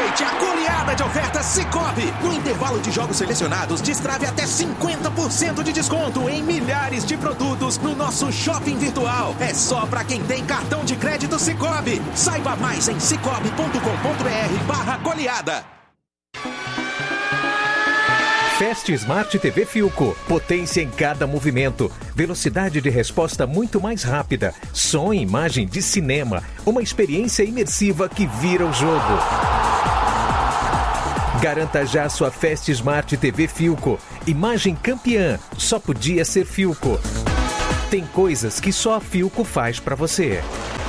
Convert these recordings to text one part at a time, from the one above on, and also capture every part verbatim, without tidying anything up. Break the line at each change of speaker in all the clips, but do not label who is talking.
Aproveite a goleada de ofertas Sicoob. No intervalo de jogos selecionados, destrave até cinquenta por cento de desconto em milhares de produtos no nosso shopping virtual. É só para quem tem cartão de crédito Sicoob. Saiba mais em cicobi ponto com ponto br barra goleada.
Fast Smart T V Philco. Potência em cada movimento. Velocidade de resposta muito mais rápida. Som e imagem de cinema. Uma experiência imersiva que vira o jogo. Garanta já sua Fast Smart T V Philco. Imagem campeã. Só podia ser Philco. Tem coisas que só a Philco faz pra você.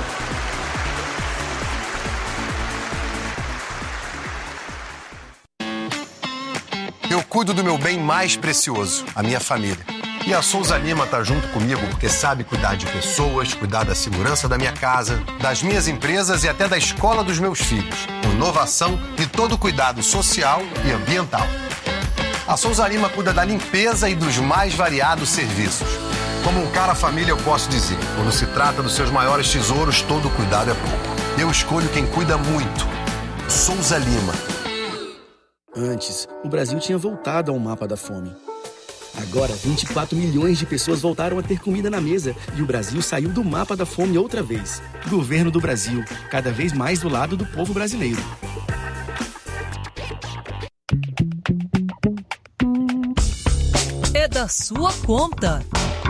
Eu cuido do meu bem mais precioso, a minha família. E a Souza Lima tá junto comigo porque sabe cuidar de pessoas, cuidar da segurança da minha casa, das minhas empresas e até da escola dos meus filhos. Com inovação e todo cuidado social e ambiental. A Souza Lima cuida da limpeza e dos mais variados serviços. Como um cara família, eu posso dizer, quando se trata dos seus maiores tesouros, todo cuidado é pouco. Eu escolho quem cuida muito. Souza Lima.
Antes, o Brasil tinha voltado ao mapa da fome. Agora, vinte e quatro milhões de pessoas voltaram a ter comida na mesa e o Brasil saiu do mapa da fome outra vez. Governo do Brasil, cada vez mais do lado do povo brasileiro.
É da sua conta.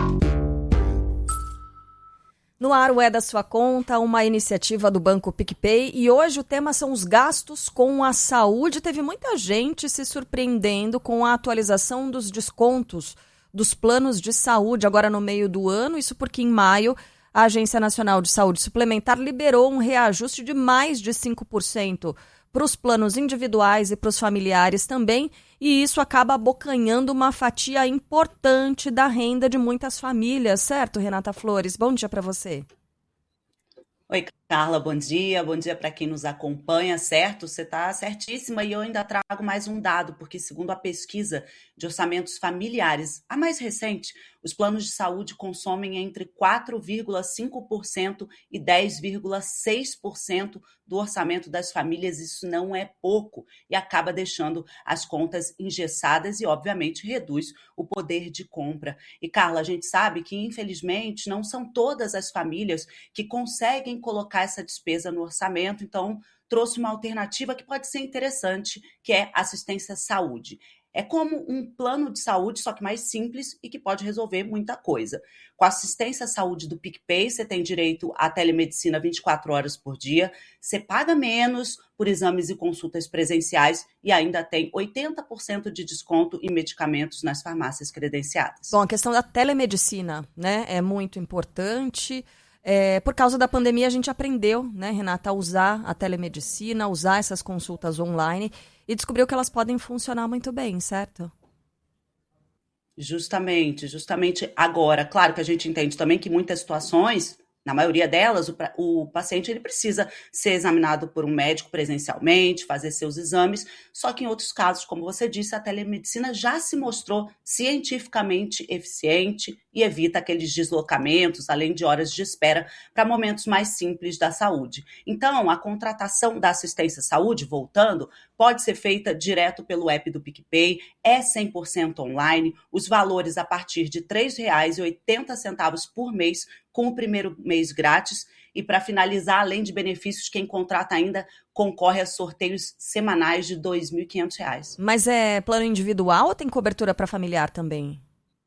No ar, o É da Sua Conta, uma iniciativa do Banco PicPay, e hoje o tema são os gastos com a saúde. Teve muita gente se surpreendendo com a atualização dos descontos dos planos de saúde agora no meio do ano, isso porque em maio a Agência Nacional de Saúde Suplementar liberou um reajuste de mais de cinco por cento para os planos individuais e para os familiares também, e isso acaba abocanhando uma fatia importante da renda de muitas famílias, certo, Renata Flores? Bom dia para você.
Oi, Carla, bom dia. Bom dia para quem nos acompanha, certo? Você está certíssima e eu ainda trago mais um dado, porque segundo a pesquisa de orçamentos familiares, a mais recente, os planos de saúde consomem entre quatro vírgula cinco por cento e dez vírgula seis por cento do orçamento das famílias. Isso não é pouco e acaba deixando as contas engessadas e, obviamente, reduz o poder de compra. E, Carla, a gente sabe que, infelizmente, não são todas as famílias que conseguem colocar essa despesa no orçamento, então trouxe uma alternativa que pode ser interessante, que é assistência à saúde. É como um plano de saúde, só que mais simples e que pode resolver muita coisa. Com a assistência à saúde do PicPay, você tem direito à telemedicina vinte e quatro horas por dia, você paga menos por exames e consultas presenciais e ainda tem oitenta por cento de desconto em medicamentos nas farmácias credenciadas.
Bom, a questão da telemedicina, né, é muito importante. É, por causa da pandemia, a gente aprendeu, né, Renata, a usar a telemedicina, a usar essas consultas online e descobriu que elas podem funcionar muito bem, certo?
Justamente, justamente agora. Claro que a gente entende também que muitas situações, na maioria delas, o, o paciente ele precisa ser examinado por um médico presencialmente, fazer seus exames, só que em outros casos, como você disse, a telemedicina já se mostrou cientificamente eficiente e evita aqueles deslocamentos, além de horas de espera, para momentos mais simples da saúde. Então, a contratação da assistência à saúde, voltando, pode ser feita direto pelo app do PicPay, é cem por cento online, os valores a partir de três reais e oitenta centavos por mês, com o primeiro mês grátis. E para finalizar, além de benefícios, quem contrata ainda concorre a sorteios semanais de dois mil e quinhentos reais.
Mas é plano individual ou tem cobertura para familiar também?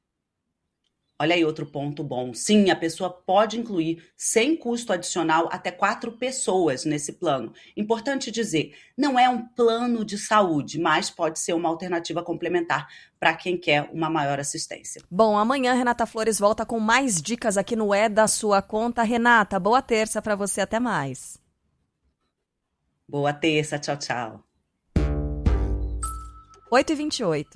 Olha aí outro ponto bom. Sim, a pessoa pode incluir, sem custo adicional, até quatro pessoas nesse plano. Importante dizer, não é um plano de saúde, mas pode ser uma alternativa complementar para quem quer uma maior assistência.
Bom, amanhã Renata Flores volta com mais dicas aqui no É da Sua Conta. Renata, boa terça para você, até mais.
Boa terça, tchau, tchau.
oito e vinte e oito.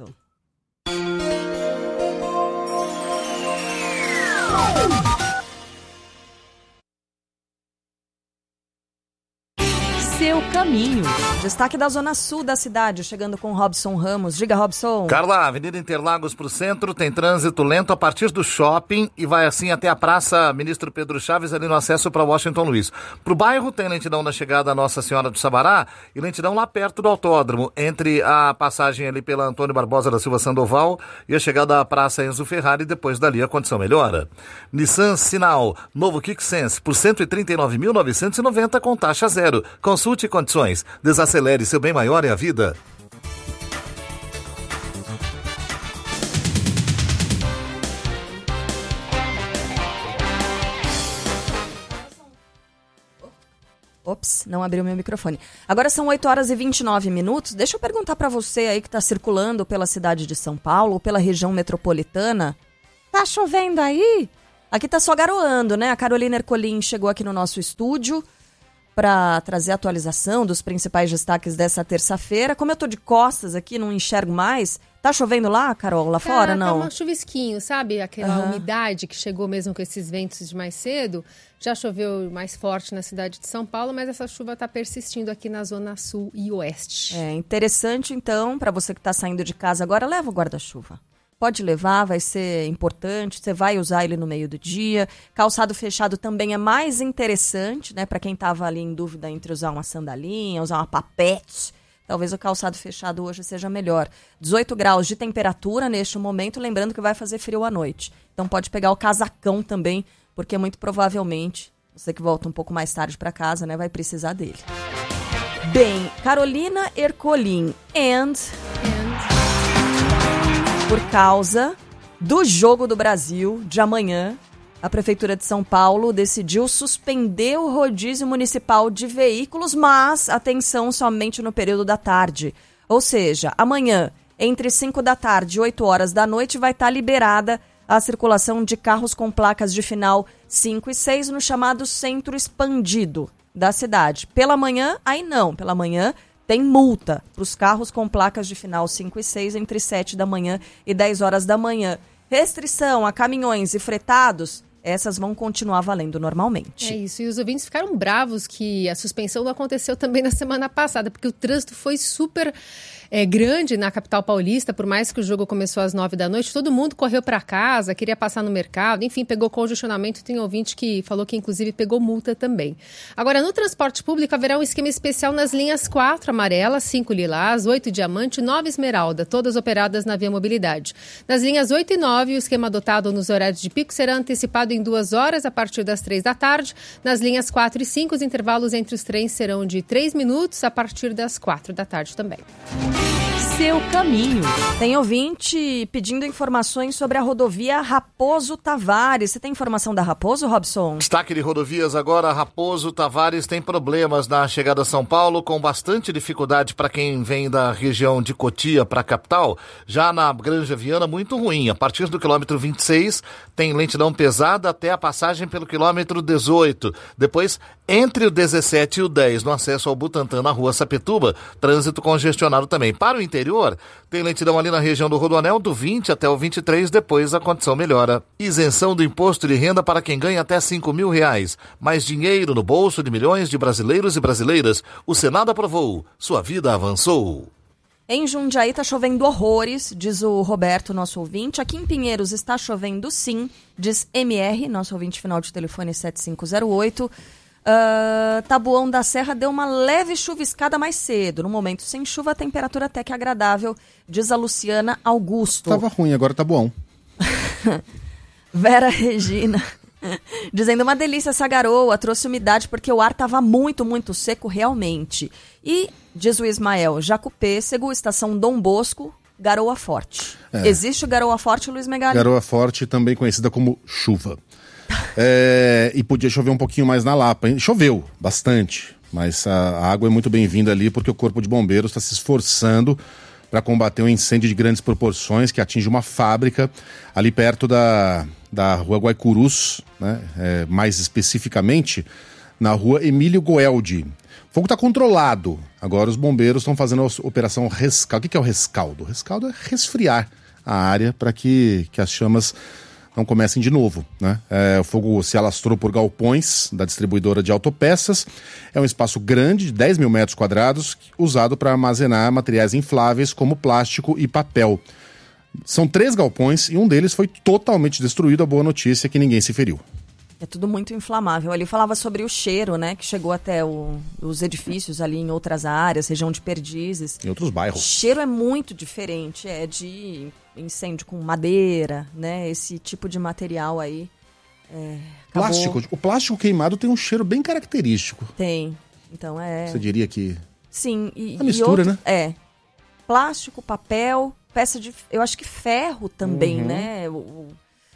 Seu caminho.
Destaque da zona sul da cidade, chegando com Robson Ramos. Diga, Robson.
Carla, Avenida Interlagos para o centro, tem trânsito lento a partir do shopping e vai assim até a Praça Ministro Pedro Chaves, ali no acesso para Washington Luiz. Para o bairro tem lentidão na chegada a Nossa Senhora do Sabará e lentidão lá perto do autódromo, entre a passagem ali pela Antônio Barbosa da Silva Sandoval e a chegada à Praça Enzo Ferrari, depois dali a condição melhora. Nissan Sinal, novo Kick Sense, por cento e trinta e nove mil novecentos e noventa com taxa zero. Consulte condições. Desacelere, seu bem maior é a vida.
Ops, não abriu meu microfone. Agora são oito horas e vinte e nove minutos. Deixa eu perguntar para você aí que está circulando pela cidade de São Paulo ou pela região metropolitana. Tá chovendo aí? Aqui tá só garoando, né? A Carolina Ercolim chegou aqui no nosso estúdio para trazer a atualização dos principais destaques dessa terça-feira. Como eu tô de costas aqui, não enxergo mais. Tá chovendo lá, Carol, lá tá, fora, não?
Tá um chuvisquinho, sabe? Aquela
uhum.
umidade que chegou mesmo com esses ventos de mais cedo. Já choveu mais forte na cidade de São Paulo, mas essa chuva tá persistindo aqui na zona sul e oeste.
É interessante, então, para você que tá saindo de casa agora, leva o guarda-chuva. Pode levar, vai ser importante, você vai usar ele no meio do dia. Calçado fechado também é mais interessante, né? Para quem estava ali em dúvida entre usar uma sandalinha, usar uma papete. Talvez o calçado fechado hoje seja melhor. dezoito graus de temperatura neste momento, lembrando que vai fazer frio à noite. Então pode pegar o casacão também, porque muito provavelmente, você que volta um pouco mais tarde para casa, né, vai precisar dele. Bem, Carolina Ercolim and... Por causa do Jogo do Brasil de amanhã, a Prefeitura de São Paulo decidiu suspender o rodízio municipal de veículos, mas, atenção, somente no período da tarde. Ou seja, amanhã, entre cinco da tarde e oito horas da noite, vai estar liberada a circulação de carros com placas de final cinco e seis no chamado centro expandido da cidade. Pela manhã, aí não, pela manhã... Tem multa para os carros com placas de final cinco e seis entre sete da manhã e dez horas da manhã. Restrição a caminhões e fretados, essas vão continuar valendo normalmente.
É isso, e os ouvintes ficaram bravos que a suspensão não aconteceu também na semana passada, porque o trânsito foi super é, grande na capital paulista, por mais que o jogo começou às nove da noite, todo mundo correu para casa, queria passar no mercado, enfim, pegou congestionamento, tem ouvinte que falou que inclusive pegou multa também. Agora, no transporte público haverá um esquema especial nas linhas quatro amarela, cinco lilás, oito diamante e nove esmeralda, todas operadas na Via Mobilidade. Nas linhas oito e nove, o esquema adotado nos horários de pico será antecipado em duas horas a partir das três da tarde. Nas linhas quatro e cinco, os intervalos entre os trens serão de três minutos a partir das quatro da tarde também.
Seu caminho.
Tem ouvinte pedindo informações sobre a rodovia Raposo Tavares. Você tem informação da Raposo, Robson?
Destaque de rodovias agora, Raposo Tavares tem problemas na chegada a São Paulo, com bastante dificuldade para quem vem da região de Cotia para a capital. Já na Granja Viana, muito ruim. A partir do quilômetro vinte e seis, tem lentidão pesada até a passagem pelo quilômetro dezoito. Depois, entre o dezessete e o dez, no acesso ao Butantã, na rua Sapetuba, trânsito congestionado também. Para o interior, tem lentidão ali na região do Rodoanel, do vinte até o vinte e três, depois a condição melhora. Isenção do imposto de renda para quem ganha até cinco mil reais. Mais dinheiro no bolso de milhões de brasileiros e brasileiras. O Senado aprovou. Sua vida avançou.
Em Jundiaí está chovendo horrores, diz o Roberto, nosso ouvinte. Aqui em Pinheiros está chovendo sim, diz M R, nosso ouvinte final de telefone sete cinco zero oito. Uh, Taboão da Serra deu uma leve chuviscada mais cedo. No momento sem chuva, a temperatura até que agradável, diz a Luciana Augusto.
Tava ruim, agora tá bom.
Vera Regina, dizendo uma delícia essa garoa, trouxe umidade porque o ar estava muito, muito seco realmente. E, diz o Ismael, Jacupêssego, estação Dom Bosco, garoa forte. É. Existe garoa forte, Luiz Megali?
Garoa forte, também conhecida como chuva. É, e podia chover um pouquinho mais na Lapa. Choveu bastante, mas a, a água é muito bem-vinda ali porque o Corpo de Bombeiros está se esforçando para combater um incêndio de grandes proporções que atinge uma fábrica ali perto da, da rua Guaicurus, né? É, mais especificamente na rua Emílio Goeldi. O fogo está controlado. Agora os bombeiros estão fazendo a operação rescaldo. O que é o rescaldo? O rescaldo é resfriar a área para que, que as chamas não comecem de novo, né? É, o fogo se alastrou por galpões da distribuidora de autopeças. É um espaço grande, de dez mil metros quadrados, usado para armazenar materiais infláveis como plástico e papel. São três galpões e um deles foi totalmente destruído. A boa notícia é que ninguém se feriu.
É tudo muito inflamável. Ele falava sobre o cheiro, né, que chegou até o, os edifícios ali em outras áreas, região de Perdizes.
Em outros bairros.
O cheiro é muito diferente, é de incêndio com madeira, né, esse tipo de material aí. É,
plástico. O plástico queimado tem um cheiro bem característico.
Tem. Então é...
Você diria que...
Sim. E,
a mistura,
e outro,
né?
É. Plástico, papel, peça de... Eu acho que ferro também,
uhum.
né? O,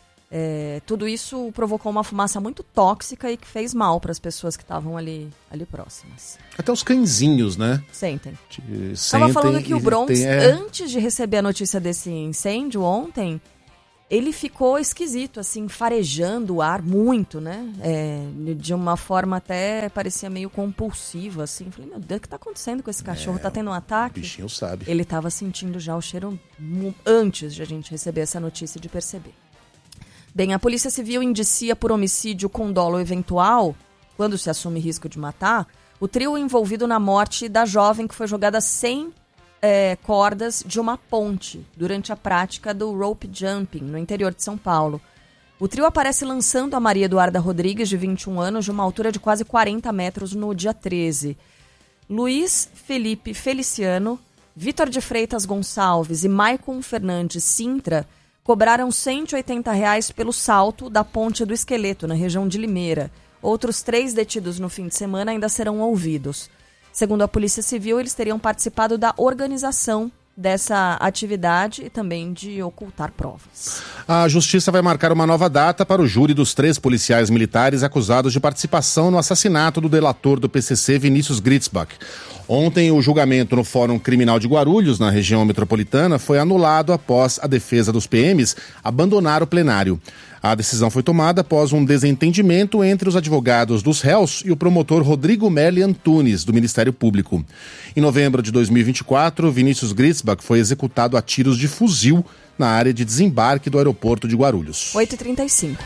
É, tudo isso provocou uma fumaça muito tóxica e que fez mal para as pessoas que estavam ali, ali próximas.
Até os cãezinhos, né?
Sentem.
Sentem.
Estava falando que o Bronx,
tem, é...
antes de receber a notícia desse incêndio ontem, ele ficou esquisito, assim, farejando o ar muito, né? É, de uma forma até parecia meio compulsiva, assim. Falei, meu Deus, o que está acontecendo com esse cachorro?
É,
tá tendo um ataque?
O bichinho sabe.
Ele estava sentindo já o cheiro antes de a gente receber essa notícia e de perceber. Bem, a Polícia Civil indicia por homicídio com dolo eventual, quando se assume risco de matar, o trio envolvido na morte da jovem que foi jogada sem é, cordas de uma ponte durante a prática do rope jumping no interior de São Paulo. O trio aparece lançando a Maria Eduarda Rodrigues, de vinte e um anos, de uma altura de quase quarenta metros no dia treze. Luiz Felipe Feliciano, Vitor de Freitas Gonçalves e Maicon Fernandes Sintra cobraram cento e oitenta reais pelo salto da Ponte do Esqueleto, na região de Limeira. Outros três detidos no fim de semana ainda serão ouvidos. Segundo a Polícia Civil, eles teriam participado da organização dessa atividade e também de ocultar provas.
A Justiça vai marcar uma nova data para o júri dos três policiais militares acusados de participação no assassinato do delator do P C C, Vinícius Gritzbach. Ontem, o julgamento no Fórum Criminal de Guarulhos, na região metropolitana, foi anulado após a defesa dos P Ms abandonar o plenário. A decisão foi tomada após um desentendimento entre os advogados dos réus e o promotor Rodrigo Merli Antunes, do Ministério Público. Em novembro de dois mil e vinte e quatro, Vinícius Gritzbach foi executado a tiros de fuzil na área de desembarque do aeroporto de Guarulhos.
oito e trinta e cinco.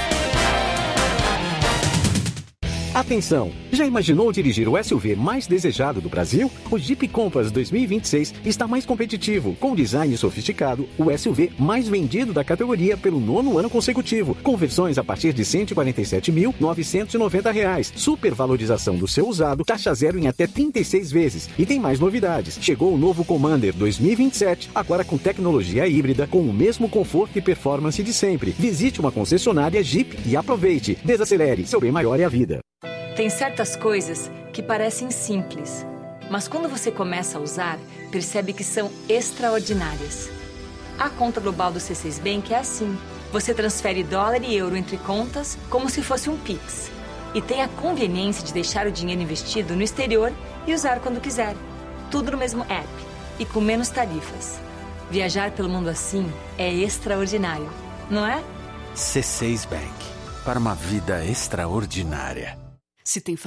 Atenção! Já imaginou dirigir o S U V mais desejado do Brasil? O Jeep Compass dois mil e vinte e seis está mais competitivo. Com design sofisticado, o S U V mais vendido da categoria pelo nono ano consecutivo. Com versões a partir de cento e quarenta e sete mil novecentos e noventa reais. Supervalorização do seu usado, taxa zero em até trinta e seis vezes. E tem mais novidades. Chegou o novo Commander dois mil e vinte e sete, agora com tecnologia híbrida, com o mesmo conforto e performance de sempre. Visite uma concessionária Jeep e aproveite. Desacelere, seu bem maior é a vida.
Tem certas coisas que parecem simples, mas quando você começa a usar, percebe que são extraordinárias. A conta global do C seis Bank é assim. Você transfere dólar e euro entre contas como se fosse um Pix. E tem a conveniência de deixar o dinheiro investido no exterior e usar quando quiser. Tudo no mesmo app e com menos tarifas. Viajar pelo mundo assim é extraordinário, não é?
C seis Bank. Para uma vida extraordinária.
Se tem